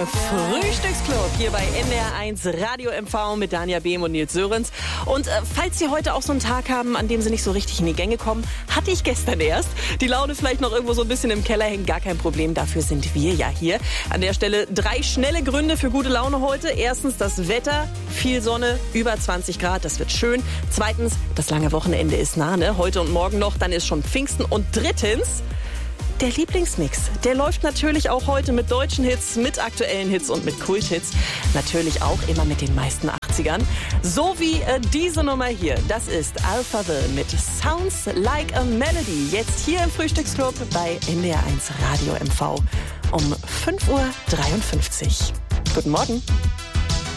Frühstücksclub hier bei NDR1 Radio MV mit Dania Behm und Nils Sörensen. Und falls Sie heute auch so einen Tag haben, an dem Sie nicht so richtig in die Gänge kommen, hatte ich gestern erst. Die Laune vielleicht noch irgendwo so ein bisschen im Keller hängt, gar kein Problem. Dafür sind wir ja hier. An der Stelle 3 schnelle Gründe für gute Laune heute. Erstens das Wetter, viel Sonne, über 20 Grad, das wird schön. Zweitens, das lange Wochenende ist nah, ne? Heute und morgen noch, dann ist schon Pfingsten. Und drittens, der Lieblingsmix, der läuft natürlich auch heute mit deutschen Hits, mit aktuellen Hits und mit Kulthits. Natürlich auch immer mit den meisten 80ern. So wie diese Nummer hier. Das ist Alphaville mit Sounds Like a Melody. Jetzt hier im Frühstücksclub bei NDR1 Radio MV um 5:53 Uhr. Guten Morgen.